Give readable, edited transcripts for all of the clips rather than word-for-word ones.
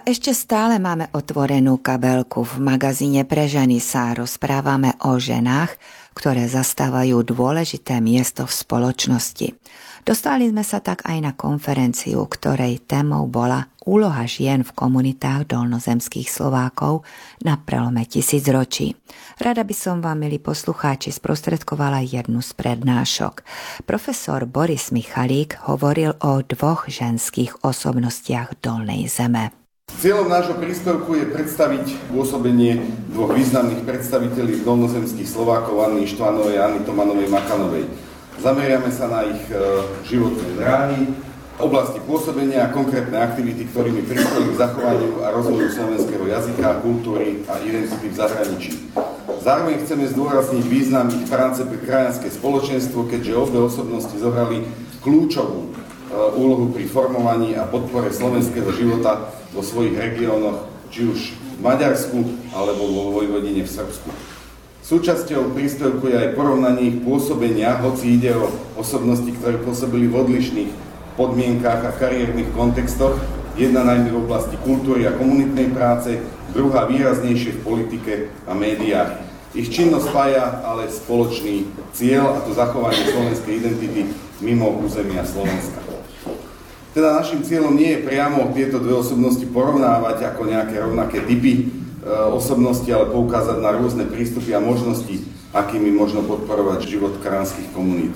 Ešte stále máme otvorenú kabelku. V magazíne Pre ženy sa rozprávame o ženách, ktoré zastávajú dôležité miesto v spoločnosti. Dostali sme sa tak aj na konferenciu, ktorej témou bola úloha žien v komunitách dolnozemských Slovákov na prelome tisícročí. Rada by som vám, milí poslucháči, sprostredkovala jednu z prednášok. Profesor Boris Michalík hovoril o dvoch ženských osobnostiach Dolnej Zeme. Cieľom nášho príspevku je predstaviť pôsobenie dvoch významných predstaviteľí dolnozemských Slovákov, Anny Ištvanovej a Anny Tomanovej Makanovej. Zameriame sa na ich životné dráhy, oblasti pôsobenia a konkrétne aktivity, ktorými prispeli k zachovaniu a rozvoju slovenského jazyka, kultúry a identity v zahraničí. Zároveň chceme zdôrazniť význam ich práce pre krajanské spoločenstvo, keďže obe osobnosti zohrali kľúčovú úlohu pri formovaní a podpore slovenského života vo svojich regiónoch, či už v Maďarsku alebo vo Vojvodine v Srbsku. Súčasťou príspevku je aj porovnanie ich pôsobenia, hoci ide o osobnosti, ktoré pôsobili v odlišných podmienkách a kariérnych kontextoch, jedna najmä v oblasti kultúry a komunitnej práce, druhá výraznejšie v politike a médiách. Ich činnosť spája ale spoločný cieľ, a to zachovanie slovenskej identity mimo územia Slovenska. Teda našim cieľom nie je priamo tieto dve osobnosti porovnávať ako nejaké rovnaké typy osobnosti, ale poukázať na rôzne prístupy a možnosti, akými možno podporovať život krajanských komunít.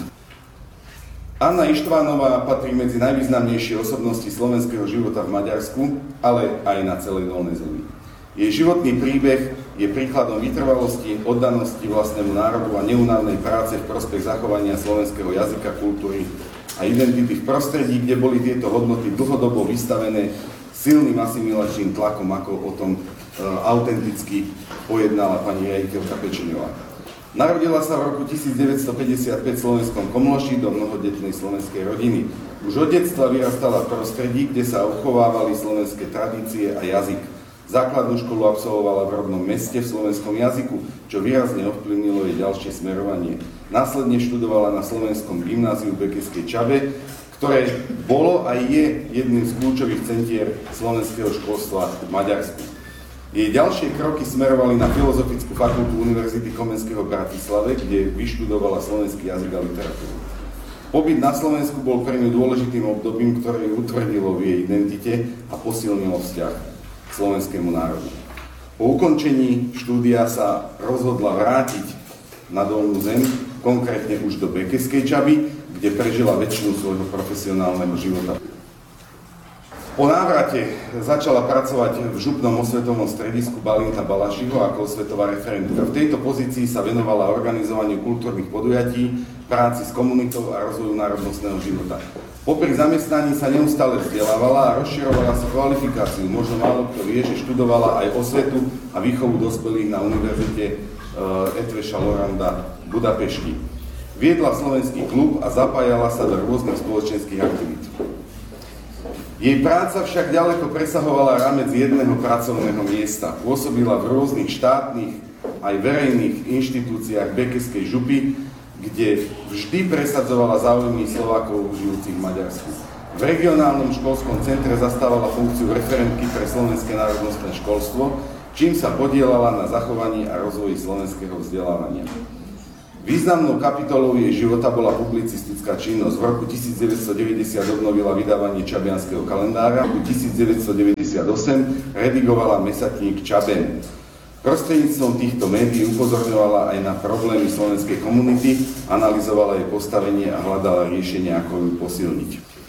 Anna Ištvanová patrí medzi najvýznamnejšie osobnosti slovenského života v Maďarsku, ale aj na celej Dolnej Zemi. Jej životný príbeh je príkladom vytrvalosti, oddanosti vlastnému národu a neúnavnej práce v prospech zachovania slovenského jazyka, kultúry a identity v prostredí, kde boli tieto hodnoty dlhodobo vystavené silným asimilačným tlakom, ako o tom autenticky pojednala pani riaditeľka Pečeňová. Narodila sa v roku 1955 v slovenskom Komloši do mnohodetnej slovenskej rodiny. Už od detstva vyrastala v prostredí, kde sa uchovávali slovenské tradície a jazyk. Základnú školu absolvovala v rodnom meste v slovenskom jazyku, čo výrazne ovplyvnilo jej ďalšie smerovanie. Následne študovala na slovenskom gymnáziu v Bekeskej Čabe, ktoré bolo a je jedným z kľúčových centier slovenského školstva v Maďarsku. Jej ďalšie kroky smerovali na Filozofickú fakultu Univerzity Komenského v Bratislave, kde vyštudovala slovenský jazyk a literatúru. Pobyt na Slovensku bol pre ňu dôležitým obdobím, ktoré ju utvrdilo v jej identite a posilnilo vzťah k slovenskému národu. Po ukončení štúdia sa rozhodla vrátiť na Dolnú Zem, konkrétne už do Bekeskej Čaby, kde prežila väčšinu svojho profesionálneho života. Po návrate začala pracovať v župnom osvetovom stredisku Balinta Balašiho ako osvetová referentka. V tejto pozícii sa venovala organizovaniu kultúrnych podujatí, práci s komunitou a rozvoju národnostného života. Popri zamestnaní sa neustále vzdelávala a rozširovala si kvalifikáciu. Možno málo kto vie, že študovala aj osvetu a výchovu dospelých na univerzite Eötvös Loránd v Budapešti. Viedla slovenský klub a zapájala sa do rôznych spoločenských aktivít. Jej práca však ďaleko presahovala rámec jedného pracovného miesta. Pôsobila v rôznych štátnych aj verejných inštitúciách Bekeskej župy, kde vždy presadzovala záujmy Slovákov žijúcich v Maďarsku. V regionálnom školskom centre zastávala funkciu referentky pre slovenské národnostné školstvo, čím sa podielala na zachovaní a rozvoji slovenského vzdelávania. Významnou kapitolou jej života bola publicistická činnosť. V roku 1990 obnovila vydávanie Čabianskeho kalendára, v 1998 redigovala mesatník Čaben. Prostredníctvom týchto médií upozorňovala aj na problémy slovenskej komunity, analyzovala jej postavenie a hľadala riešenia, ako ju posilniť.